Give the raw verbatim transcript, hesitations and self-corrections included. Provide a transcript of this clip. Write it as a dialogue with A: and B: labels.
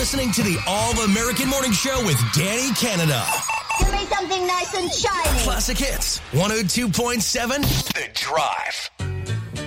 A: listening to the All-American Morning Show with Danny Canada.
B: Give me something nice and shiny.
A: Classic Hits, one oh two point seven, The Drive.